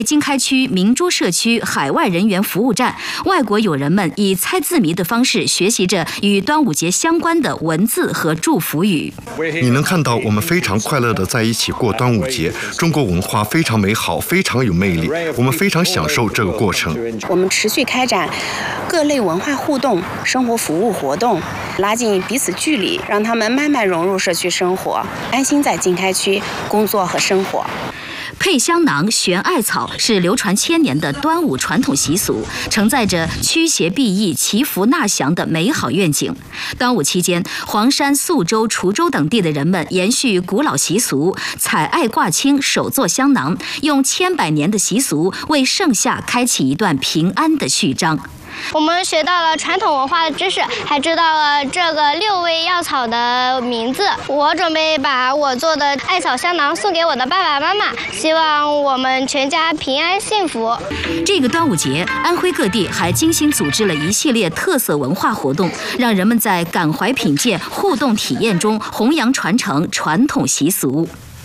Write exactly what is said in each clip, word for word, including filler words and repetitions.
经开区明珠社区海外人员服务站，外国友人们以猜字谜的方式学习着与端午节相关的文字和祝福语。 你能看到我们非常快乐地在一起过端午节，中国文化非常美好，非常有魅力，我们非常享受这个过程。 我们持续开展各类文化互动、生活服务活动，拉近彼此距离，让他们慢慢融入社区生活，安心在经开区工作和生活。 配香囊、悬艾草是流传千年的端午传统习俗，承载着驱邪避疫、祈福纳祥的美好愿景。端午期间，黄山、宿州、滁州等地的人们延续古老习俗，采艾挂青，手做香囊，用千百年的习俗为盛夏开启一段平安的序章。 我们学到了传统文化的知识，还知道了这个六味药草的名字。我准备把我做的艾草香囊送给我的爸爸妈妈，希望我们全家平安幸福。 这个端午节，安徽各地还精心组织了一系列特色文化活动，让人们在感怀品鉴、互动体验中弘扬传承传统习俗。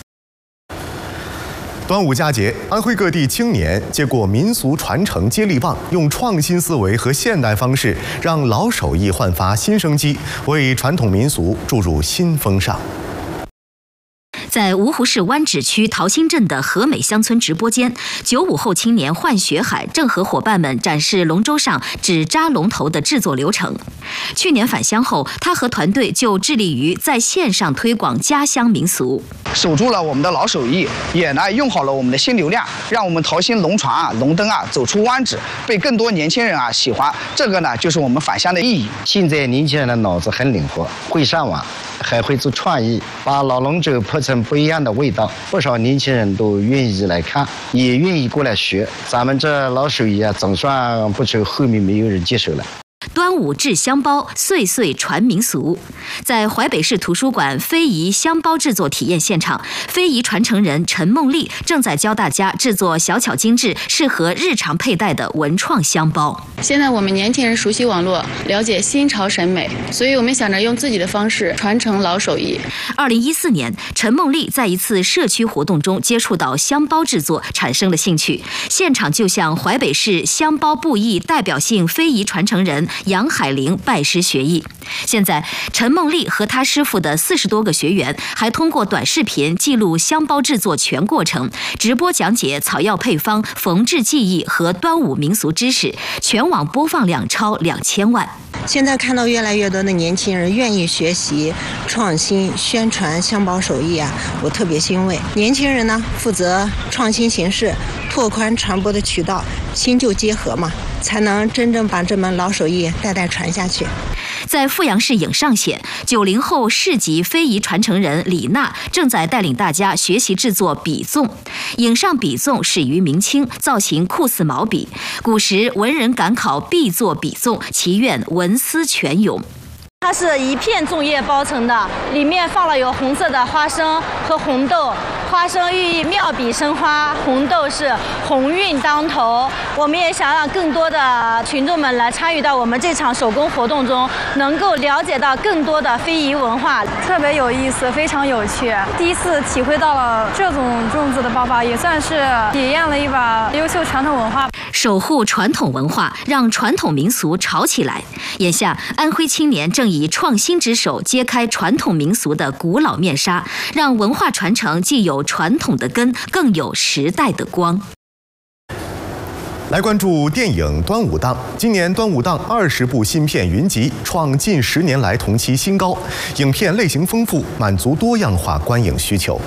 端午佳节，安徽各地青年接过民俗传承接力棒，用创新思维和现代方式，让老手艺焕发新生机，为传统民俗注入新风尚。 在芜湖市湾址区桃心镇的和美乡村直播间，九五后青年幻学海正和伙伴们展示龙舟上纸扎龙头的制作流程。去年返乡后，他和团队就致力于在线上推广家乡民俗， 守住了我们的老手艺，也呢用好了我们的新流量，让我们桃心龙船啊、龙灯啊走出湾址，被更多年轻人啊喜欢。这个呢就是我们返乡的意义。 现在年轻人的脑子很灵活，会上网，还会做创意，把老龙舟铺成不一样的味道，不少年轻人都愿意来看，也愿意过来学。咱们这老手艺啊，总算不愁后面没有人接手了。 端午制香包，岁岁传民俗。在淮北市图书馆非遗香包制作体验现场，非遗传承人陈梦丽正在教大家制作小巧精致、适合日常佩戴的文创香包。 现在我们年轻人熟悉网络，了解新潮审美，所以我们想着用自己的方式传承老手艺。 二零一四年，陈梦丽在一次社区活动中接触到香包制作，产生了兴趣，现场就向淮北市香包布艺代表性非遗传承人杨海玲拜师学艺。现在，陈梦丽和她师傅的四十多个学员，还通过短视频记录香包制作全过程，直播讲解草药配方、缝制技艺和端午民俗知识，全网播放量超两千万。 现在看到越来越多的年轻人愿意学习、创新、宣传香包手艺啊，我特别欣慰。年轻人呢，负责创新形式，拓宽传播的渠道，新旧结合嘛，才能真正把这门老手艺代代传下去。 在阜阳市颍上县，九零后市级非遗传承人李娜正在带领大家学习制作笔粽。颍上笔粽始于明清，造型酷似毛笔。古时文人赶考必作笔粽，祈愿文思泉涌。 它是一片粽叶包成的，里面放了有红色的花生和红豆。花生寓意妙笔生花，红豆是鸿运当头。我们也想让更多的群众们来参与到我们这场手工活动中，能够了解到更多的非遗文化，特别有意思，非常有趣。第一次体会到了这种粽子的包法，也算是体验了一把优秀传统文化。 守护传统文化，让传统民俗潮起来。眼下，安徽青年正以创新之手揭开传统民俗的古老面纱，让文化传承既有传统的根，更有时代的光。 来关注电影端午档，今年端午档二十部新片云集，创近十年来同期新高。影片类型丰富，满足多样化观影需求。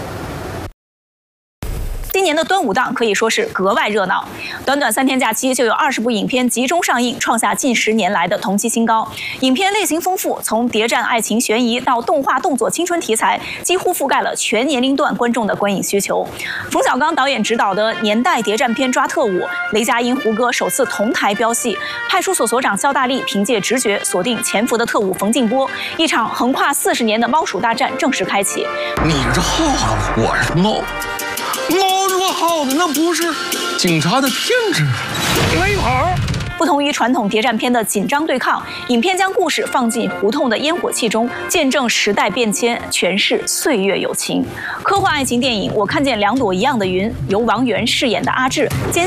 今年的端午档可以说是格外热闹，短短三天假期就有二十部影片集中上映，创下近十年来的同期新高。影片类型丰富，从谍战、爱情、悬疑到动画、动作、青春题材，几乎覆盖了全年龄段观众的观影需求。冯小刚导演执导的年代谍战片《抓特务》，雷佳音、胡歌首次同台飙戏，派出所所长肖大力凭借直觉锁定潜伏的特务冯静波，一场横跨四十年的猫鼠大战正式开启。 你是耗子，我是猫。猫捉耗子，那不是警察的天职。没跑。 不同于传统谍战片的紧张对抗，影片将故事放进胡同的烟火气中，见证时代变迁，诠释岁月友情。科幻爱情电影《我看见两朵一样的云》，由王源饰演的阿志。